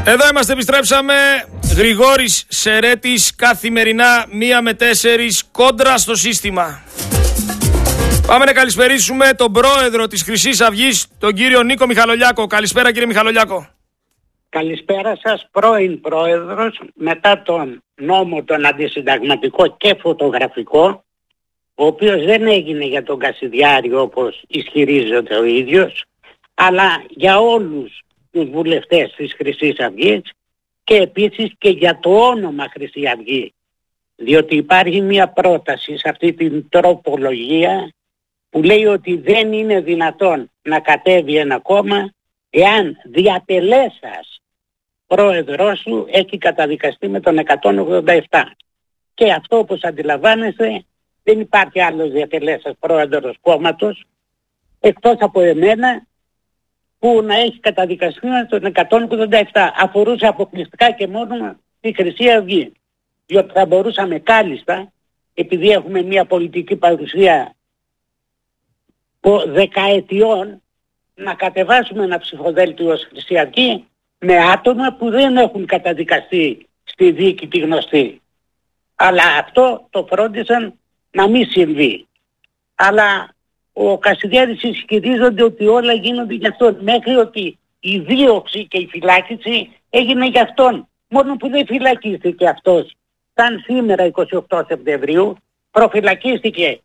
Εδώ είμαστε, επιστρέψαμε. Γρηγόρης Σερέτης, καθημερινά 1 με 4, κόντρα στο σύστημα. Πάμε να καλησπερίσουμε τον πρόεδρο της Χρυσής Αυγής, τον κύριο Νίκο Μιχαλολιάκο. Καλησπέρα, κύριε Μιχαλολιάκο. Καλησπέρα σας, πρώην πρόεδρος, μετά τον νόμο τον αντισυνταγματικό και φωτογραφικό, ο οποίος δεν έγινε για τον Κασιδιάρη όπως ισχυρίζεται ο ίδιος, αλλά για όλους τους βουλευτές της Χρυσής Αυγής και επίσης και για το όνομα Χρυσή Αυγή. Διότι υπάρχει μια πρόταση σε αυτή την τροπολογία που λέει ότι δεν είναι δυνατόν να κατέβει ένα κόμμα εάν διατελέσας πρόεδρός του έχει καταδικαστεί με τον 187. Και αυτό, όπως αντιλαμβάνεστε, δεν υπάρχει άλλος διατελέσας πρόεδρος κόμματος εκτός από εμένα που να έχει καταδικαστεί με τον 187. Αφορούσε αποκλειστικά και μόνο τη Χρυσή Αυγή. Διότι θα μπορούσαμε κάλλιστα, επειδή έχουμε μια πολιτική παρουσία δεκαετιών, να κατεβάσουμε ένα ψηφοδέλτιο ως Χρυσή Αυγή με άτομα που δεν έχουν καταδικαστεί στη δίκη τη γνωστή. Αλλά αυτό το φρόντισαν να μην συμβεί. Αλλά ο Κασιδιάρης ισχυρίζονται ότι όλα γίνονται για αυτόν, μέχρι ότι η δίωξη και η φυλάκιση έγινε για αυτόν. Μόνο που δεν φυλακίστηκε αυτός. Σαν σήμερα 28 Σεπτεμβρίου προφυλακίστηκε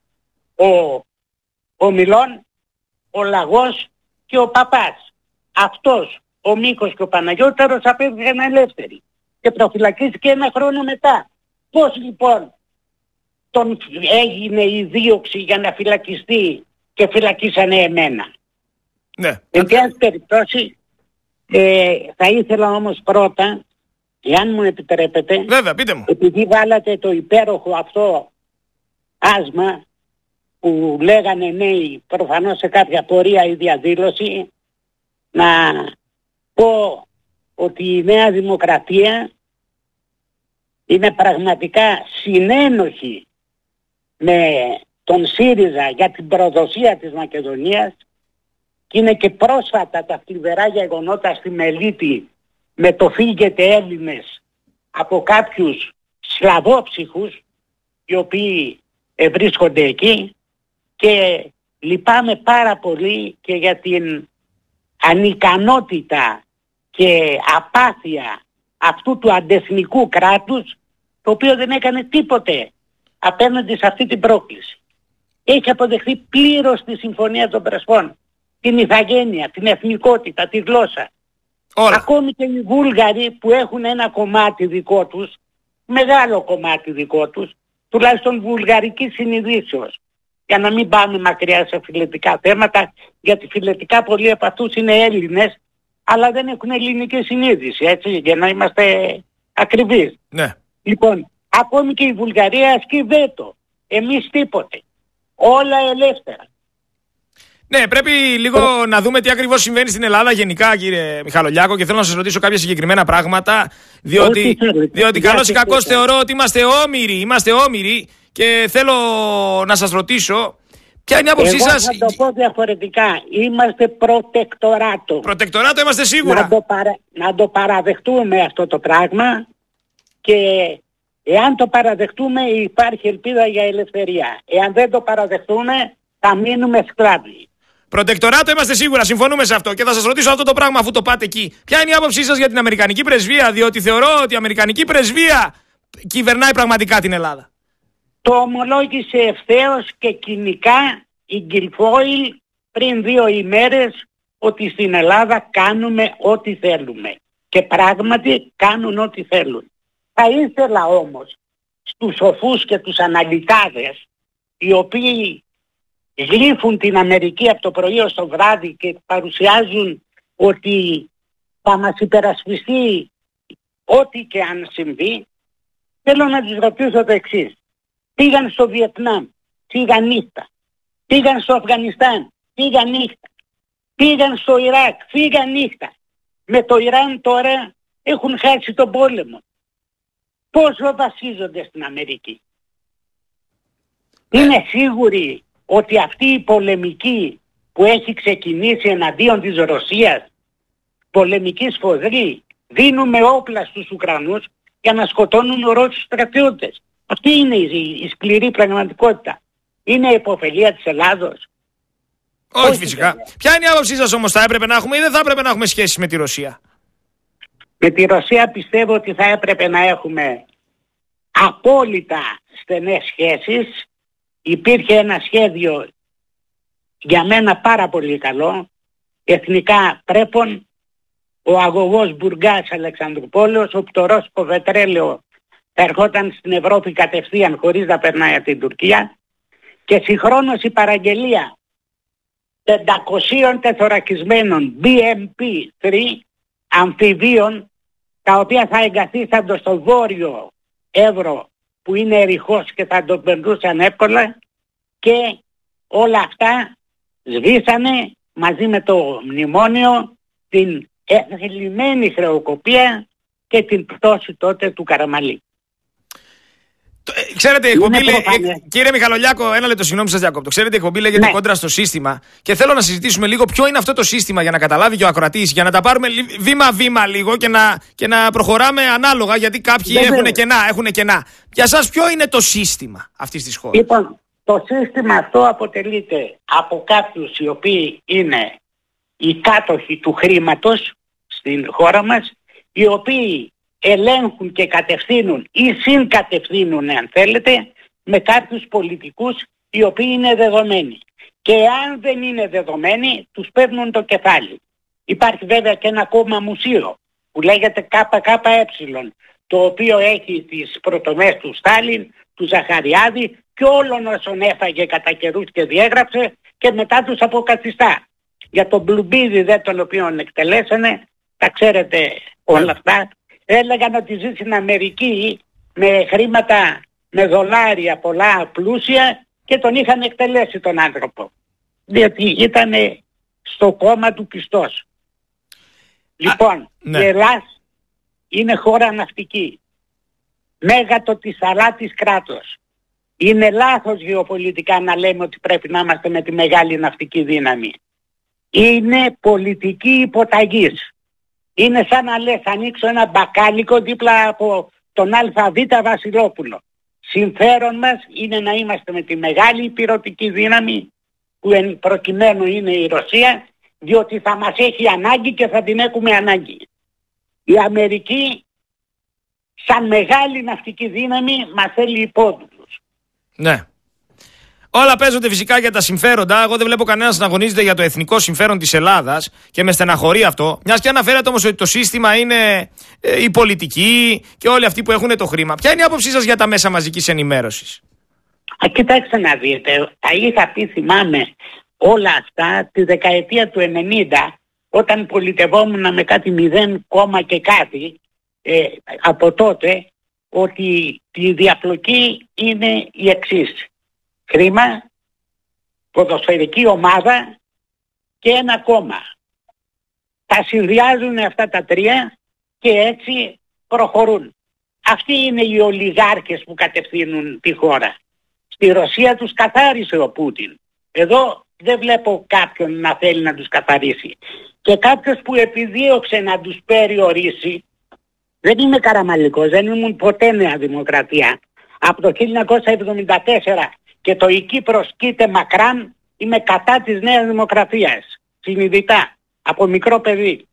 ο Μιλών, ο Λαγός και ο Παπάς. Αυτός, ο Μίκος και ο Παναγιώταρος απέφυγαν ελεύθεροι και προφυλακίστηκε ένα χρόνο μετά. Πώς λοιπόν τον έγινε η δίωξη για να φυλακιστεί και φυλακίσανε εμένα? Ναι. Εν πάση περιπτώσει, θα ήθελα όμως πρώτα, εάν μου επιτρέπετε, βέβαια, πείτε μου. επειδή βάλατε το υπέροχο αυτό άσμα που λέγανε νέοι προφανώς σε κάποια πορεία ή διαδήλωση, να πω ότι η Νέα Δημοκρατία είναι πραγματικά συνένοχη με τον ΣΥΡΙΖΑ για την προδοσία της Μακεδονίας και είναι και πρόσφατα τα θλιβερά γεγονότα στη Μελίτη με το φύγετε Έλληνες από κάποιους σλαβόψυχους οι οποίοι βρίσκονται εκεί, και λυπάμαι πάρα πολύ και για την ανικανότητα και απάθεια αυτού του αντεθνικού κράτους, το οποίο δεν έκανε τίποτε απέναντι σε αυτή την πρόκληση. Έχει αποδεχθεί πλήρως τη Συμφωνία των Πρεσπών, την ηθαγένεια, την εθνικότητα, τη γλώσσα. Όλα. Ακόμη και οι Βούλγαροι που έχουν ένα κομμάτι δικό τους, μεγάλο κομμάτι δικό τους, τουλάχιστον βουλγαρική συνειδήσεως, για να μην πάμε μακριά σε φιλετικά θέματα, γιατί φιλετικά πολλοί από αυτούς είναι Έλληνες, αλλά δεν έχουν ελληνική συνείδηση, έτσι, για να είμαστε ακριβείς. Ναι. Λοιπόν, ακόμη και η Βουλγαρία ασκεί βέτο. Εμείς τίποτε. Όλα ελεύθερα. Ναι, πρέπει λίγο να δούμε τι ακριβώς συμβαίνει στην Ελλάδα γενικά, κύριε Μιχαλολιάκο, και θέλω να σας ρωτήσω κάποια συγκεκριμένα πράγματα, διότι καλώς ή κακώς θεωρώ ότι είμαστε όμηροι και θέλω να σας ρωτήσω ποια είναι η άποψή σας. Εγώ θα το πω διαφορετικά. Είμαστε προτεκτοράτο. Προτεκτοράτο είμαστε σίγουρα. Να το παραδεχτούμε αυτό το πράγμα, και εάν το παραδεχτούμε υπάρχει ελπίδα για ελευθερία. Εάν δεν το παραδεχτούμε θα μείνουμε σκλάβοι. Προτεκτοράτο είμαστε σίγουρα, συμφωνούμε σε αυτό. Και θα σας ρωτήσω αυτό το πράγμα αφού το πάτε εκεί. Ποια είναι η άποψή σας για την Αμερικανική πρεσβεία, διότι θεωρώ ότι η Αμερικανική πρεσβεία κυβερνάει πραγματικά την Ελλάδα. Το ομολόγησε ευθέως και κοινικά η Γκυλφόιλ πριν 2 ημέρες ότι στην Ελλάδα κάνουμε ό,τι θέλουμε. Και πράγματι κάνουν ό,τι θέλουν. Θα ήθελα όμως στους σοφούς και τους αναλυτάδες, οι οποίοι γλύφουν την Αμερική από το πρωί ως το βράδυ και παρουσιάζουν ότι θα μας υπερασπιστεί ό,τι και αν συμβεί, θέλω να τους ρωτήσω το εξής. Πήγαν στο Βιετνάμ, πήγαν νύχτα. Πήγαν στο Αφγανιστάν, πήγαν νύχτα. Πήγαν στο Ιράκ, πήγαν νύχτα. Με το Ιράν τώρα έχουν χάσει τον πόλεμο. Πόσο βασίζονται στην Αμερική? Είναι σίγουροι ότι αυτή η πολεμική που έχει ξεκινήσει εναντίον της Ρωσίας, πολεμική σφοδρή, δίνουμε όπλα στους Ουκρανούς για να σκοτώνουν Ρώσους στρατιώτες. Αυτή είναι η σκληρή πραγματικότητα. Είναι η υποφελία της Ελλάδος? Όχι φυσικά. Ποια είναι η άποψή σας όμως, θα έπρεπε να έχουμε ή δεν θα έπρεπε να έχουμε σχέσεις με τη Ρωσία? Με τη Ρωσία πιστεύω ότι θα έπρεπε να έχουμε απόλυτα στενές σχέσεις. Υπήρχε ένα σχέδιο για μένα πάρα πολύ καλό, εθνικά πρέπον, ο αγωγός Μπουργκάς Αλεξανδρούπολης, όπου το ρώσικο πετρέλαιο θα ερχόταν στην Ευρώπη κατευθείαν χωρίς να περνάει από την Τουρκία, και συγχρόνως η παραγγελία 500 τεθωρακισμένων BMP-3 αμφιβίων, τα οποία θα εγκαθίστανται στο βόρειο Εύρο που είναι ερειχός και θα τον περνούσαν εύκολα, και όλα αυτά σβήσανε μαζί με το μνημόνιο, την εθελημένη χρεοκοπία και την πτώση τότε του Καραμαλή. Ξέρετε, η εκπομπή κύριε Μιχαλολιάκο, ένα λεπτό, συγγνώμη σας διακόπτω. Ξέρετε, η εκπομπή λέγεται Κόντρα στο σύστημα και θέλω να συζητήσουμε λίγο ποιο είναι αυτό το σύστημα για να καταλάβει και ο ακροατής, για να τα πάρουμε βήμα-βήμα λίγο και να προχωράμε ανάλογα, γιατί κάποιοι έχουν κενά. Για σας, ποιο είναι το σύστημα αυτής της χώρας? Λοιπόν, το σύστημα αυτό αποτελείται από κάποιους οι οποίοι είναι οι κάτοχοι του χρήματος στην χώρα μας, οι οποίοι ελέγχουν και κατευθύνουν ή συγκατευθύνουν, αν θέλετε, με κάποιους πολιτικούς οι οποίοι είναι δεδομένοι. Και αν δεν είναι δεδομένοι, τους παίρνουν το κεφάλι. Υπάρχει βέβαια και ένα κόμμα μουσείο που λέγεται ΚΚΕ, το οποίο έχει τις πρωτομές του Στάλιν, του Ζαχαριάδη και όλων όσων έφαγε κατά καιρούς και διέγραψε και μετά τους αποκαθιστά. Για τον Μπλουμπίδη τον οποίον εκτελέσανε, τα ξέρετε όλα αυτά. Έλεγαν ότι ζει στην Αμερική με χρήματα, με δολάρια πολλά πλούσια, και τον είχαν εκτελέσει τον άνθρωπο. Διότι ήταν στο κόμμα του πιστός. Λοιπόν, η Ελλάδα είναι χώρα ναυτική. Μέγατο της αλάτης κράτος. Είναι λάθος γεωπολιτικά να λέμε ότι πρέπει να είμαστε με τη μεγάλη ναυτική δύναμη. Είναι πολιτική υποταγής. Είναι σαν να λες ανοίξω ένα μπακάλικο δίπλα από τον ΑΒ Βασιλόπουλο. Συμφέρον μας είναι να είμαστε με τη μεγάλη υπηρετική δύναμη, που εν προκειμένου είναι η Ρωσία, διότι θα μας έχει ανάγκη και θα την έχουμε ανάγκη. Η σαν μεγάλη ναυτική δύναμη μας θέλει υπόδουλους. Ναι. Όλα παίζονται φυσικά για τα συμφέροντα. Εγώ δεν βλέπω κανένας να αγωνίζεται για το εθνικό συμφέρον της Ελλάδας και με στεναχωρεί αυτό. Μιας και αναφέρατε όμως ότι το σύστημα είναι η πολιτική και όλοι αυτοί που έχουν το χρήμα. Ποια είναι η άποψή σας για τα μέσα μαζικής ενημέρωσης? Κοιτάξτε να δείτε, τα είχα πει, θυμάμαι όλα αυτά τη δεκαετία του 90, όταν πολιτευόμουν με κάτι 0, και κάτι από τότε, ότι η διαπλοκή είναι η εξής: χρήμα, ποδοσφαιρική ομάδα και ένα κόμμα. Τα συνδυάζουν αυτά τα τρία και έτσι προχωρούν. Αυτοί είναι οι ολιγάρχες που κατευθύνουν τη χώρα. Στη Ρωσία τους καθάρισε ο Πούτιν. Εδώ δεν βλέπω κάποιον να θέλει να τους καθαρίσει. Και κάποιος που επιδίωξε να τους περιορίσει, δεν είμαι καραμαλικός, δεν ήμουν ποτέ Νέα Δημοκρατία. Από το 1974 και το «Η Κύπρος κοίται μακράν» είμαι κατά της Νέας Δημοκρατίας. Συνειδητά, από μικρό παιδί.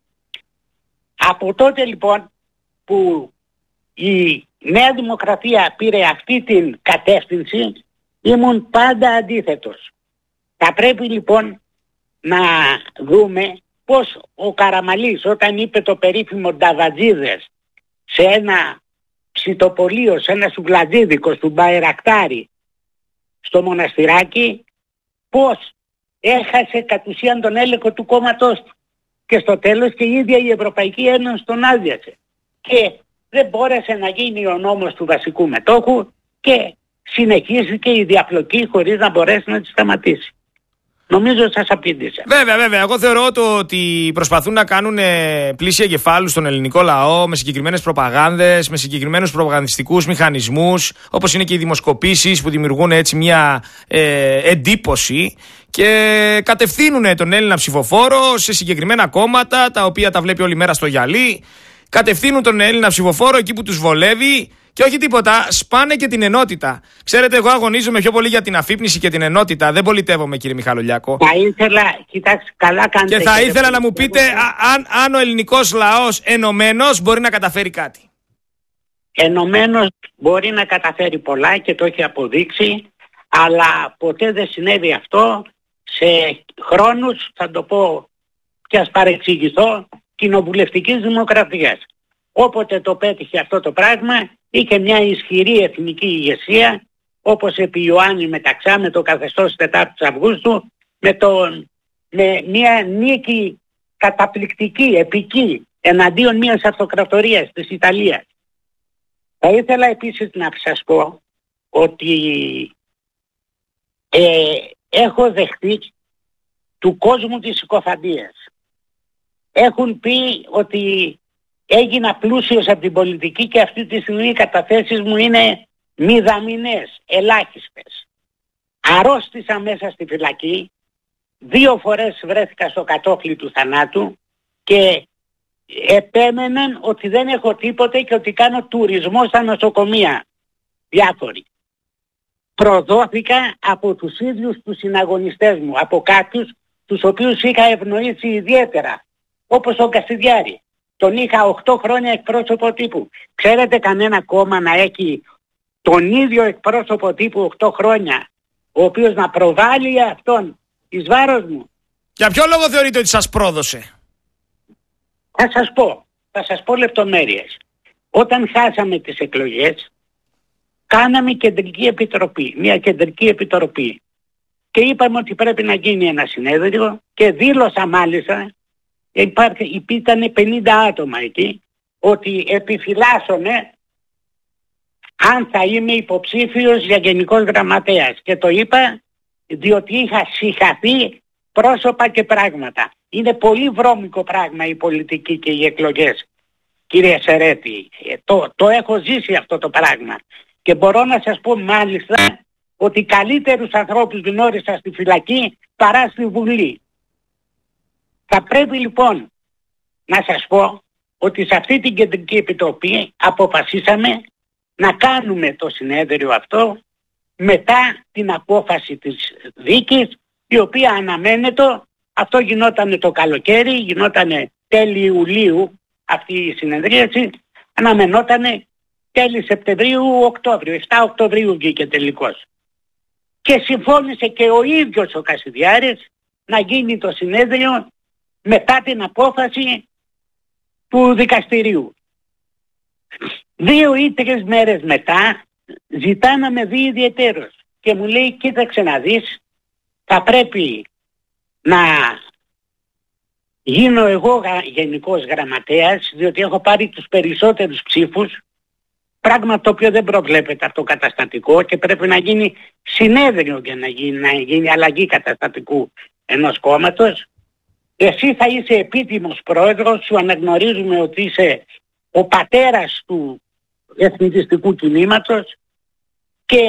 Από τότε λοιπόν που η Νέα Δημοκρατία πήρε αυτή την κατεύθυνση, ήμουν πάντα αντίθετος. Θα πρέπει λοιπόν να δούμε πως ο Καραμαλής, όταν είπε το περίφημο «Νταβατζίδες» σε ένα ψητοπολείο, σε ένα σουβλατζίδικο του Μπαϊρακτάρι στο Μοναστηράκι, πως έχασε κατ' ουσίαν τον έλεγχο του κόμματός του. Και στο τέλος και η ίδια η Ευρωπαϊκή Ένωση τον άδειασε. Και δεν μπόρεσε να γίνει ο νόμος του βασικού μετόχου και συνεχίστηκε η διαπλοκή χωρίς να μπορέσει να τη σταματήσει. Νομίζω σας απήντησα. Βέβαια. Εγώ θεωρώ ότι προσπαθούν να κάνουν πλήση εγκεφάλου στον ελληνικό λαό με συγκεκριμένες προπαγάνδες, με συγκεκριμένους προπαγανδιστικούς μηχανισμούς, όπως είναι και οι δημοσκοπήσεις που δημιουργούν έτσι μια εντύπωση και κατευθύνουν τον Έλληνα ψηφοφόρο σε συγκεκριμένα κόμματα, τα οποία τα βλέπει όλη μέρα στο γυαλί. κατευθύνουν τον Έλληνα ψηφοφόρο εκεί που τους βολεύει και όχι τίποτα, σπάνε και την ενότητα. Ξέρετε, εγώ αγωνίζομαι πιο πολύ για την αφύπνιση και την ενότητα. Δεν πολιτεύομαι, κύριε Μιχαλολιάκο. Θα ήθελα, κοιτάξτε, καλά κάνετε. Και θα ήθελα να μου πείτε αν ο ελληνικός λαός ενωμένος μπορεί να καταφέρει κάτι. Ενωμένος μπορεί να καταφέρει πολλά και το έχει αποδείξει, αλλά ποτέ δεν συνέβη αυτό σε χρόνους, θα το πω και ας παρεξηγηθώ, κοινοβουλευτικής δημοκρατίας. Όποτε το πέτυχε αυτό το πράγμα, είχε μια ισχυρή εθνική ηγεσία, όπως επί Ιωάννη Μεταξά με το καθεστώς 4 Αυγούστου, με μια νίκη καταπληκτική, επική, εναντίον μιας αυτοκρατορίας της Ιταλίας. Θα ήθελα επίσης να σας πω ότι έχω δεχτεί του κόσμου τις συκοφαντίες. Έχουν πει ότι έγινα πλούσιος από την πολιτική και αυτή τη στιγμή οι καταθέσεις μου είναι μηδαμινές, ελάχιστες. Αρρώστησα μέσα στη φυλακή, 2 φορές βρέθηκα στο κατόφλι του θανάτου και επέμεναν ότι δεν έχω τίποτε και ότι κάνω τουρισμό στα νοσοκομεία. Διάφοροι. Προδόθηκα από τους ίδιους τους συναγωνιστές μου, από κάποιους τους οποίους είχα ευνοήσει ιδιαίτερα, όπως τον Κασιδιάρη. Τον είχα 8 χρόνια εκπρόσωπο τύπου. Ξέρετε κανένα κόμμα να έχει τον ίδιο εκπρόσωπο τύπου 8 χρόνια, ο οποίος να προβάλλει αυτόν εις βάρος μου? Για ποιο λόγο θεωρείτε ότι σας πρόδωσε? Θα σας πω λεπτομέρειες. Όταν χάσαμε τις εκλογές, κάναμε κεντρική επιτροπή, μια κεντρική επιτροπή. Και είπαμε ότι πρέπει να γίνει ένα συνέδριο και δήλωσα μάλιστα, ήταν 50 άτομα εκεί, ότι επιφυλάσσομαι αν θα είμαι υποψήφιος για γενικός γραμματέας. Και το είπα διότι είχα συγχαθεί πρόσωπα και πράγματα. Είναι πολύ βρώμικο πράγμα η πολιτική και οι εκλογές, κύριε Σερέτη. Το έχω ζήσει αυτό το πράγμα. Και μπορώ να σας πω μάλιστα ότι καλύτερους ανθρώπους γνώρισα στη φυλακή παρά στη Βουλή. Θα πρέπει λοιπόν να σας πω ότι σε αυτή την κεντρική επιτροπή αποφασίσαμε να κάνουμε το συνέδριο αυτό μετά την απόφαση της δίκης, η οποία αναμένεται. Αυτό γινότανε το καλοκαίρι, γινότανε τέλη Ιουλίου αυτή η συνεδρίαση, αναμενότανε τέλη Σεπτεμβρίου-Οκτώβριου, 7 Οκτωβρίου βγήκε τελικώς. Και συμφώνησε και ο ίδιος ο Κασιδιάρης να γίνει το συνέδριο μετά την απόφαση του δικαστηρίου. 2 ή 3 μέρες μετά ζητά να με δει ιδιαιτέρως και μου λέει, κοίταξε να δεις, θα πρέπει να γίνω εγώ γενικός γραμματέας, διότι έχω πάρει τους περισσότερους ψήφους, πράγμα το οποίο δεν προβλέπεται από το καταστατικό και πρέπει να γίνει συνέδριο για να γίνει αλλαγή καταστατικού ενός κόμματος. Εσύ θα είσαι επίτιμος πρόεδρος, σου αναγνωρίζουμε ότι είσαι ο πατέρας του εθνικιστικού κινήματος και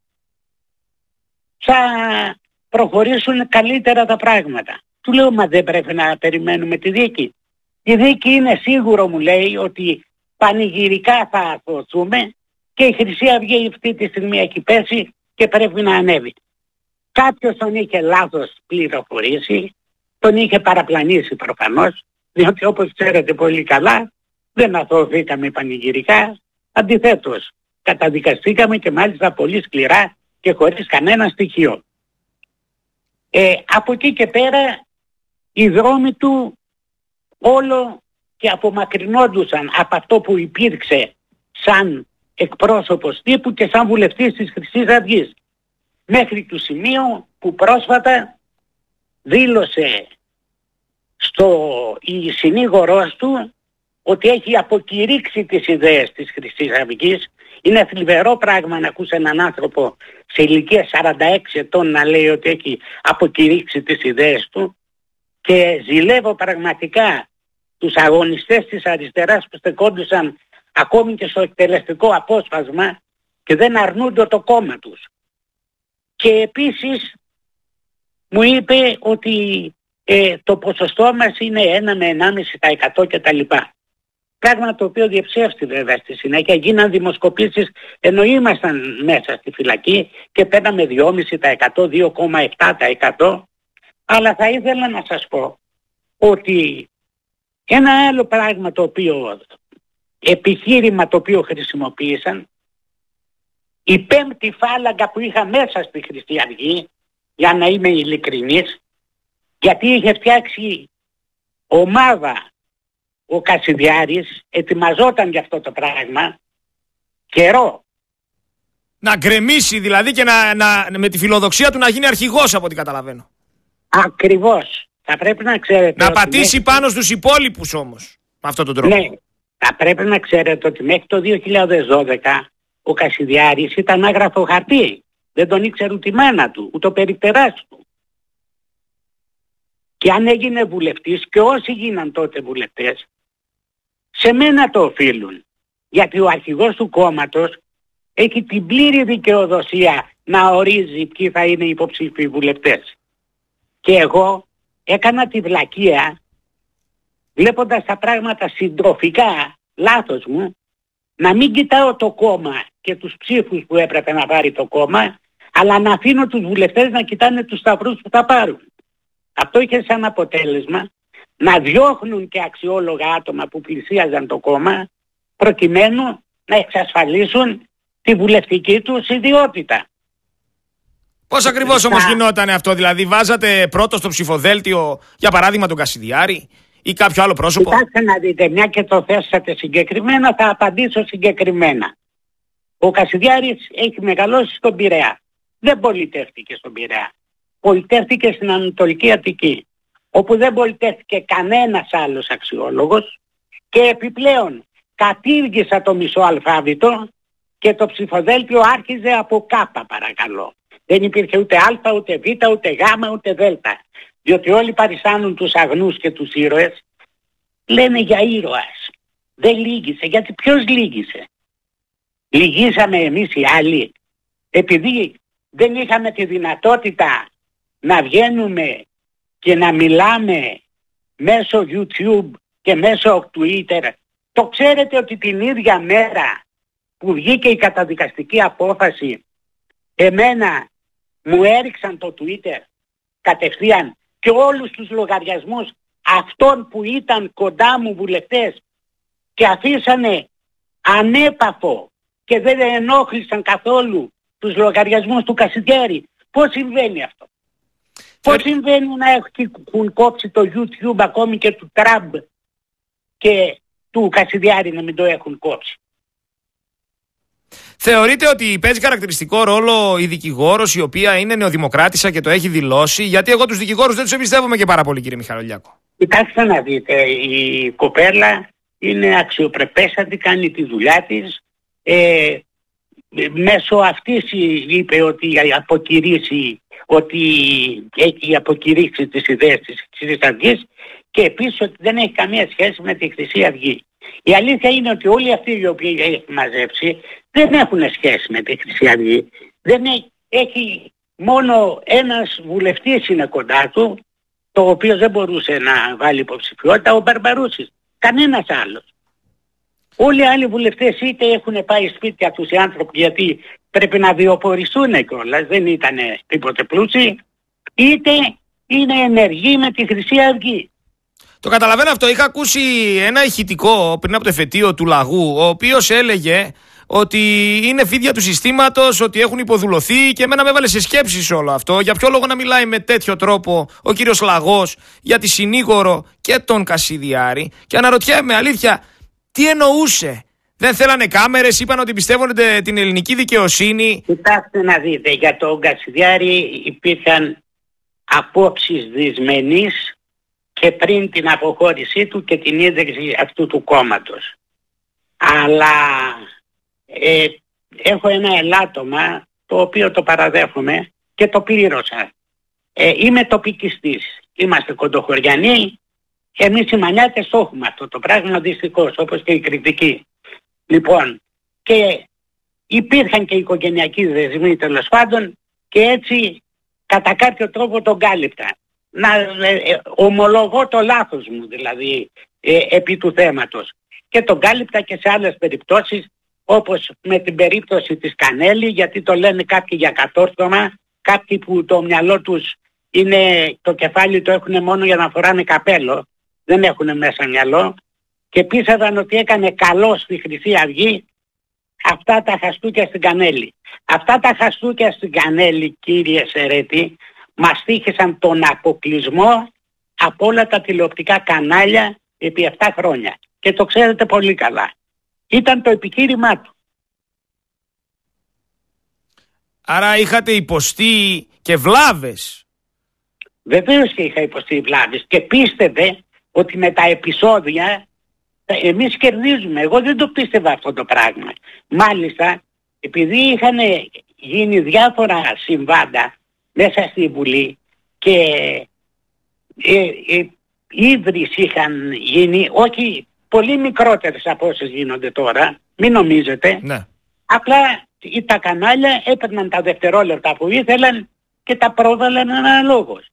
θα προχωρήσουν καλύτερα τα πράγματα. Του λέω, μα δεν πρέπει να περιμένουμε τη δίκη? Η δίκη είναι σίγουρο, μου λέει, ότι πανηγυρικά θα αθωωθούμε και η Χρυσή Αυγή αυτή τη στιγμή έχει πέσει και πρέπει να ανέβει. Κάποιος τον είχε λάθος πληροφορήσει, τον είχε παραπλανήσει προφανώς, διότι όπως ξέρετε πολύ καλά δεν αθωωθήκαμε πανηγυρικά, αντιθέτως καταδικαστήκαμε και μάλιστα πολύ σκληρά και χωρίς κανένα στοιχείο. Από εκεί και πέρα οι δρόμοι του όλο και απομακρυνόντουσαν από αυτό που υπήρξε σαν εκπρόσωπος τύπου και σαν βουλευτής της Χρυσής Αυγής, μέχρι του σημείου που πρόσφατα δήλωσε η συνήγορός του ότι έχει αποκηρύξει τις ιδέες της Χρυσής Αυγής. Είναι θλιβερό πράγμα να ακούσει έναν άνθρωπο σε ηλικία 46 ετών να λέει ότι έχει αποκηρύξει τις ιδέες του, και ζηλεύω πραγματικά τους αγωνιστές της αριστεράς που στεκόντουσαν ακόμη και στο εκτελεστικό απόσπασμα και δεν αρνούνται το κόμμα τους. Και επίσης μου είπε ότι το ποσοστό μας είναι 1 με 1,5% κτλ. Πράγμα το οποίο διεψεύστηκε βέβαια στη συνέχεια. Γίναν δημοσκοπήσεις ενώ ήμασταν μέσα στη φυλακή και παίρναμε 2,5%, 2,7%. Αλλά θα ήθελα να σας πω ότι ένα άλλο πράγμα το οποίο, επιχείρημα το οποίο χρησιμοποίησαν, η πέμπτη φάλαγγα που είχα μέσα στη Χρυσή Αυγή, για να είμαι ειλικρινής, γιατί είχε φτιάξει ομάδα ο Κασιδιάρης, ετοιμαζόταν για αυτό το πράγμα καιρό. Να γκρεμίσει δηλαδή και με τη φιλοδοξία του να γίνει αρχηγός, από ό,τι καταλαβαίνω. Ακριβώς. Θα πρέπει να ξέρετε... Να πατήσει πάνω στους υπόλοιπους όμως, με αυτόν τον τρόπο. Ναι, θα πρέπει να ξέρετε ότι μέχρι το 2012 ο Κασιδιάρης ήταν άγραφο χαρτί. Δεν τον ήξερε ούτε η μάνα του, ούτε ο περιπτεράς του. Και αν έγινε βουλευτής, και όσοι γίναν τότε βουλευτές, σε μένα το οφείλουν. Γιατί ο αρχηγός του κόμματος έχει την πλήρη δικαιοδοσία να ορίζει ποιοι θα είναι οι υποψήφιοι βουλευτές. Και εγώ έκανα τη βλακεία, βλέποντας τα πράγματα συντροφικά, λάθος μου, να μην κοιτάω το κόμμα και τους ψήφους που έπρεπε να πάρει το κόμμα, αλλά να αφήνω τους βουλευτές να κοιτάνε τους σταυρούς που θα πάρουν. Αυτό είχε σαν αποτέλεσμα να διώχνουν και αξιόλογα άτομα που πλησίαζαν το κόμμα, προκειμένου να εξασφαλίσουν τη βουλευτική τους ιδιότητα. Πώς ακριβώς όμως γινόταν αυτό, δηλαδή βάζατε πρώτο στο ψηφοδέλτιο, για παράδειγμα, τον Κασιδιάρη ή κάποιο άλλο πρόσωπο? Κοιτάξτε να δείτε, μια και το θέσατε συγκεκριμένα, θα απαντήσω συγκεκριμένα. Ο Κασιδιάρης έχει μεγαλώσει στον Πειραιά. Δεν πολιτεύτηκε στον Πειραιά. Πολιτεύτηκε στην Ανατολική Αττική, όπου δεν πολιτεύτηκε κανένας άλλος αξιόλογος, και επιπλέον κατήργησα το μισό αλφάβητο και το ψηφοδέλτιο άρχιζε από Κάπα, παρακαλώ. Δεν υπήρχε ούτε Α, ούτε Β, ούτε Γ, ούτε Δ. Διότι όλοι παριστάνουν τους αγνούς και τους ήρωες. Λένε για ήρωας. Δεν λύγησε. Γιατί ποιος λύγησε? Λυγίσαμε εμείς οι άλλοι επειδή δεν είχαμε τη δυνατότητα να βγαίνουμε και να μιλάμε μέσω YouTube και μέσω Twitter? Το ξέρετε ότι την ίδια μέρα που βγήκε η καταδικαστική απόφαση, εμένα μου έριξαν το Twitter κατευθείαν και όλους τους λογαριασμούς αυτών που ήταν κοντά μου βουλευτές, και αφήσανε ανέπαφο και δεν ενόχλησαν καθόλου τους λογαριασμούς του Κασιδιάρη. Πώς συμβαίνει αυτό? Πώς συμβαίνει να έχουν κόψει το YouTube ακόμη και του Τραμπ και του Κασιδιάρη να μην το έχουν κόψει? Θεωρείτε ότι παίζει χαρακτηριστικό ρόλο η δικηγόρος, η οποία είναι νεοδημοκράτισσα και το έχει δηλώσει? Γιατί εγώ τους δικηγόρους δεν τους εμπιστεύομαι και πάρα πολύ, κύριε Μιχαλολιάκο. Κοιτάξτε να δείτε, η κοπέλα είναι αξιοπρεπέστατη, κάνει τη δουλειά της. Μέσω αυτής είπε ότι έχει αποκηρύξει τις ιδέες της Χρυσής Αυγής, και επίσης ότι δεν έχει καμία σχέση με τη Χρυσή Αυγή. Η αλήθεια είναι ότι όλοι αυτοί οι οποίοι έχει μαζέψει δεν έχουν σχέση με τη Χρυσή Αυγή. Έχει μόνο ένας βουλευτής είναι κοντά του, το οποίο δεν μπορούσε να βάλει υποψηφιότητα, ο Μπαρμπαρούσης. Κανένας άλλος. Όλοι οι άλλοι βουλευτές είτε έχουν πάει σπίτια τους οι άνθρωποι, γιατί πρέπει να βιοποριστούν κιόλας, δεν ήταν τίποτε πλούσιοι, είτε είναι ενεργοί με τη Χρυσή Αυγή. Το καταλαβαίνω αυτό. Είχα ακούσει ένα ηχητικό πριν από το εφετείο του Λαγού, ο οποίος έλεγε ότι είναι φίδια του συστήματος, ότι έχουν υποδουλωθεί, και εμένα με έβαλε σε σκέψεις όλο αυτό. Για ποιο λόγο να μιλάει με τέτοιο τρόπο ο κύριος Λαγός για τη συνήγορο και τον Κασιδιάρη? Και αναρωτιέμαι, αλήθεια, τι εννοούσε? Δεν θέλανε κάμερες, είπαν ότι πιστεύουν την ελληνική δικαιοσύνη? Κοιτάξτε να δείτε, για τον Κασιδιάρη υπήρχαν απόψεις δυσμενείς και πριν την αποχώρησή του και την ίδρυση αυτού του κόμματος. Αλλά έχω ένα ελάττωμα το οποίο το παραδέχομαι και το πλήρωσα. Είμαι τοπικιστής, είμαστε κοντοχωριανοί, εμείς οι Μανιάτες το έχουμε αυτό το πράγμα δυστυχώς, όπως και η Κρητική. Λοιπόν, και υπήρχαν και οικογενειακοί δεσμοί τέλος πάντων, και έτσι κατά κάποιο τρόπο τον κάλυπτα. Να ομολογώ το λάθος μου δηλαδή επί του θέματος. και τον κάλυπτα και σε άλλες περιπτώσεις, όπως με την περίπτωση της Κανέλη, γιατί το λένε κάποιοι για κατόρθωμα, κάποιοι που το μυαλό τους είναι, το κεφάλι το έχουν μόνο για να φοράνε καπέλο, δεν έχουν μέσα μυαλό, και πίστευαν ότι έκανε καλό στη Χρυσή Αυγή αυτά τα χαστούκια στην Κανέλη. Αυτά τα χαστούκια στην Κανέλη, κύριε Σερέτη, μας τύχησαν τον αποκλεισμό από όλα τα τηλεοπτικά κανάλια επί 7 χρόνια. Και το ξέρετε πολύ καλά. Ήταν το επιχείρημά του. Άρα είχατε υποστεί και βλάβες. Βεβαίως και είχα υποστεί βλάβες. Και πίστευε ότι με τα επεισόδια εμείς κερδίζουμε. Εγώ δεν το πίστευα αυτό το πράγμα. Μάλιστα, επειδή είχαν γίνει διάφορα συμβάντα μέσα στη Βουλή και ίδρυς είχαν γίνει, όχι πολύ μικρότερες από όσες γίνονται τώρα, μην νομίζετε. Ναι. Απλά τα κανάλια έπαιρναν τα δευτερόλεπτα που ήθελαν και τα πρόβαλαν αναλόγως.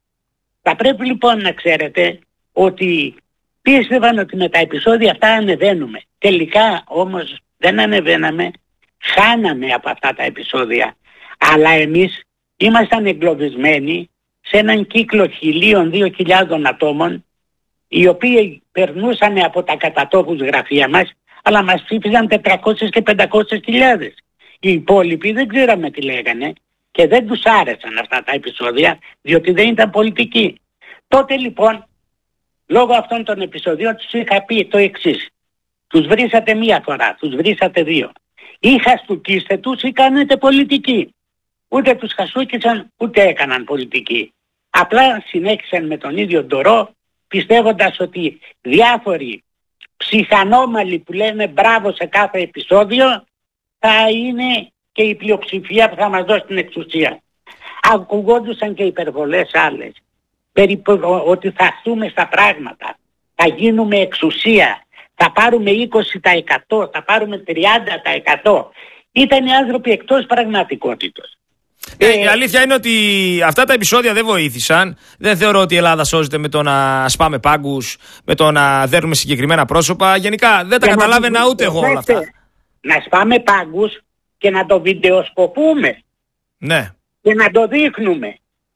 Θα πρέπει λοιπόν να ξέρετε ότι πίστευαν ότι με τα επεισόδια αυτά ανεβαίνουμε. Τελικά όμως δεν ανεβαίναμε, χάναμε από αυτά τα επεισόδια. Αλλά εμείς ήμασταν εγκλωβισμένοι σε έναν κύκλο 1.000-2.000 ατόμων, οι οποίοι περνούσαν από τα κατατόπους γραφεία μας, αλλά μας ψήφιζαν 400 και 500.000. Οι υπόλοιποι δεν ξέραμε τι λέγανε και δεν τους άρεσαν αυτά τα επεισόδια, διότι δεν ήταν πολιτικοί. Τότε λοιπόν, λόγω αυτών των επεισοδίων, τους είχα πει το εξής. Τους βρήσατε μία φορά, τους βρήσατε 2. Ή χαστούκιστε τους ή κάνετε πολιτική. Ούτε τους χαστούκισαν ούτε έκαναν πολιτική. Απλά συνέχισαν με τον ίδιο ντορό, πιστεύοντας ότι διάφοροι ψυχανόμαλοι που λένε μπράβο σε κάθε επεισόδιο θα είναι και η πλειοψηφία που θα μας δώσει την εξουσία. Ακουγόντουσαν και υπερβολές άλλες. Περίπου ότι θα στούμε στα πράγματα, θα γίνουμε εξουσία, θα πάρουμε 20%, θα πάρουμε 30%. Ήταν οι άνθρωποι εκτός πραγματικότητας. Η αλήθεια είναι ότι αυτά τα επεισόδια δεν βοήθησαν. Δεν θεωρώ ότι η Ελλάδα σώζεται με το να σπάμε πάγκους, με το να δέρνουμε συγκεκριμένα πρόσωπα. Γενικά δεν τα καταλάβαινα ούτε εγώ όλα αυτά. Να σπάμε πάγκους και να το βιντεοσκοπούμε. Ναι. Και να το δείχνουμε.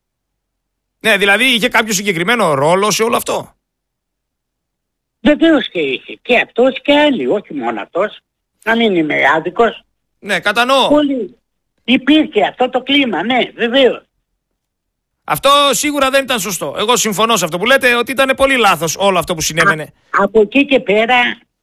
Ναι, δηλαδή είχε κάποιο συγκεκριμένο ρόλο σε όλο αυτό. Βεβαίως και είχε. Και αυτός και άλλοι, όχι μόνο αυτός. Να μην είμαι άδικος. Ναι, κατανοώ. Πολύ. Υπήρχε αυτό το κλίμα, ναι, βεβαίως. Αυτό σίγουρα δεν ήταν σωστό. Εγώ συμφωνώ σε αυτό που λέτε, ότι ήταν πολύ λάθος όλο αυτό που συνέβαινε. Από εκεί και πέρα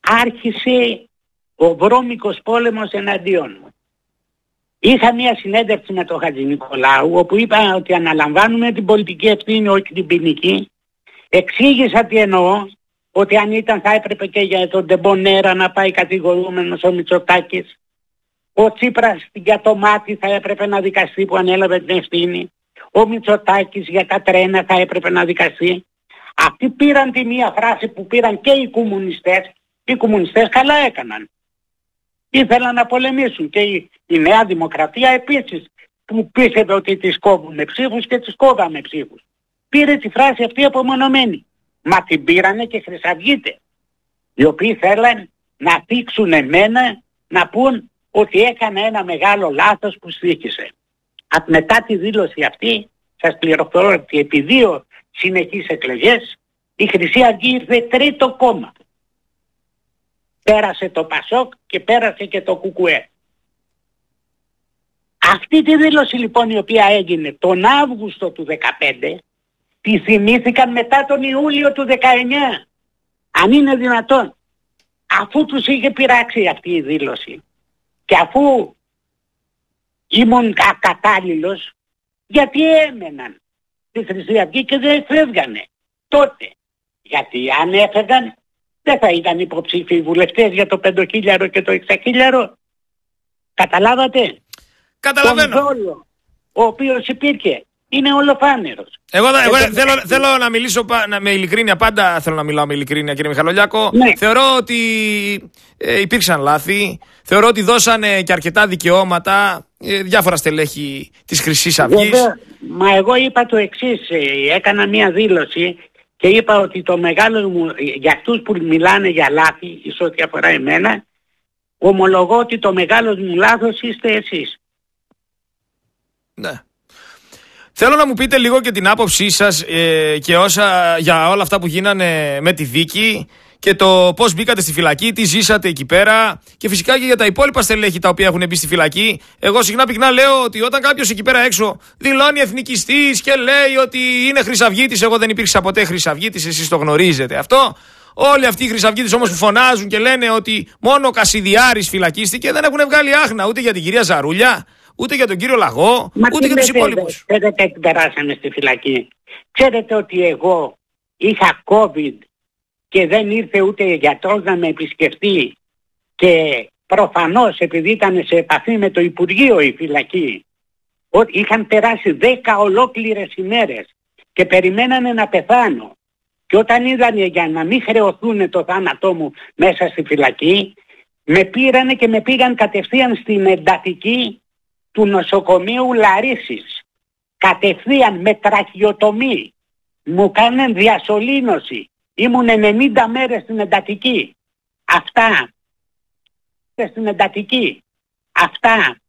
άρχισε ο βρώμικος πόλεμος εναντίον μου. Είχα μια συνέντευξη με τον Χατζηνικολάου, όπου είπα ότι αναλαμβάνουμε την πολιτική ευθύνη, όχι την ποινική. Εξήγησα τι εννοώ, ότι αν ήταν θα έπρεπε και για τον Ντεμπονέρα να πάει κατηγορούμενος ο Μητσοτάκης. Ο Τσίπρας για το μάτι θα έπρεπε να δικαστεί που ανέλαβε την ευθύνη. Ο Μητσοτάκης για τα τρένα θα έπρεπε να δικαστεί. Αυτοί πήραν τη μία φράση που πήραν και οι κομμουνιστές. Οι κομμουνιστές καλά έκαναν. Ήθελαν να πολεμήσουν και η Νέα Δημοκρατία επίσης, που πίστευε ότι τις κόβουμε ψήφους και τις κόβαμε ψήφους. Πήρε τη φράση αυτή απομονωμένη. Μα την πήρανε και χρυσαυγίτες, οι οποίοι θέλαν να θίξουν εμένα, να πούν ότι έκανε ένα μεγάλο λάθος που στοίχησε. Μετά τη δήλωση αυτή, σας πληροφορώ ότι επί 2 συνεχείς εκλογές η Χρυσή Αυγή ήρθε τρίτο κόμμα. Πέρασε το Πασόκ και πέρασε και το Κουκουέ. Αυτή τη δήλωση λοιπόν, η οποία έγινε τον Αύγουστο του 2015, τη θυμήθηκαν μετά τον Ιούλιο του 19. Αν είναι δυνατόν. Αφού τους είχε πειράξει αυτή η δήλωση και αφού ήμουν ακατάλληλος, γιατί έμεναν στη Χρυσή Αυγή και δεν φεύγανε τότε. Γιατί αν έφευγαν δεν θα ήταν υποψήφοι οι βουλευτές για το 5.000 και το 6.000. Καταλάβατε? Καταλαβαίνω. Τον δόλο ο οποίος υπήρχε είναι ολοφάνερος. Εγώ θέλω να μιλήσω με ειλικρίνεια, πάντα θέλω να μιλάω με ειλικρίνεια, κύριε Μιχαλολιάκο. Ναι. Θεωρώ ότι υπήρξαν λάθη, θεωρώ ότι δώσανε και αρκετά δικαιώματα διάφορα στελέχη της Χρυσής Αυγής. Βέβαια, μα εγώ είπα το εξής, έκανα μια δήλωση και είπα ότι το μεγάλο μου, για αυτούς που μιλάνε για λάθη, εις ό,τι αφορά εμένα, ομολογώ ότι το μεγάλο μου λάθος είστε εσείς. Ναι. Θέλω να μου πείτε λίγο και την άποψή σας και για όλα αυτά που γίνανε με τη δίκη και το πώς μπήκατε στη φυλακή, τι ζήσατε εκεί πέρα και φυσικά και για τα υπόλοιπα στελέχη τα οποία έχουν μπει στη φυλακή. Εγώ συχνά πυκνά λέω ότι όταν κάποιος εκεί πέρα έξω δηλώνει εθνικιστής και λέει ότι είναι χρυσαυγίτης, εγώ δεν υπήρξα ποτέ χρυσαυγίτης, εσείς το γνωρίζετε αυτό. Όλοι αυτοί οι χρυσαυγίτες όμως που φωνάζουν και λένε ότι μόνο ο Κασιδιάρης φυλακίστηκε, δεν έχουν βγάλει άχνα ούτε για την κυρία Ζαρούλια, ούτε για τον κύριο Λαγό, ούτε για τους υπόλοιπους. Ξέρετε τι περάσαμε στη φυλακή. Ξέρετε ότι εγώ είχα COVID και δεν ήρθε ούτε γιατρός να με επισκεφτεί και προφανώς επειδή ήταν σε επαφή με το Υπουργείο η φυλακή, είχαν περάσει 10 ολόκληρες ημέρες και περιμένανε να πεθάνω. Και όταν είδανε για να μην χρεωθούν το θάνατό μου μέσα στη φυλακή, με πήρανε και με πήγαν κατευθείαν στην εντατική του νοσοκομείου Λαρίσης. Κατευθείαν με τραχιοτομή. Μου κάναν διασωλήνωση. Ήμουν 90 μέρες στην εντατική. Αυτά. Στην εντατική. Αυτά